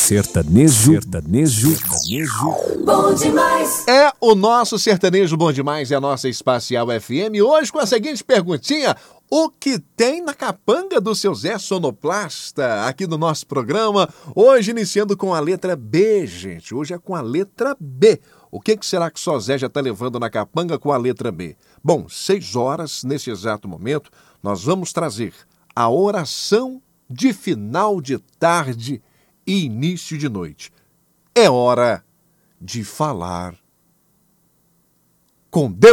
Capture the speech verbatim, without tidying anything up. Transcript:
Sertanejo, sertanejo, sertanejo. Bom demais. É o nosso sertanejo bom demais, é a nossa Espacial F M. Hoje com a seguinte perguntinha: o que tem na capanga do seu Zé Sonoplasta? Aqui no nosso programa, hoje iniciando com a letra B, gente. Hoje é com a letra B. O que, que será que só Zé já está levando na capanga com a letra B? Bom, seis horas, nesse exato momento, nós vamos trazer a oração de final de tarde e início de noite. É hora de falar com Deus.